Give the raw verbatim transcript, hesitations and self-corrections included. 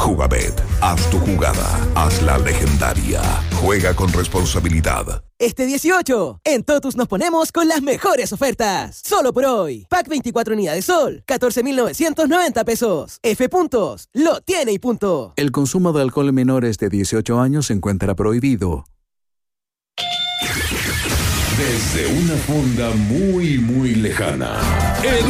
Jugabet, haz tu jugada, hazla legendaria. Juega con responsabilidad. Este dieciocho, en Totus nos ponemos con las mejores ofertas. Solo por hoy. Pack veinticuatro unidades Sol, catorce mil novecientos noventa pesos. F puntos, lo tiene y punto. El consumo de alcohol en menores de dieciocho años se encuentra prohibido. Desde una fonda muy, muy lejana.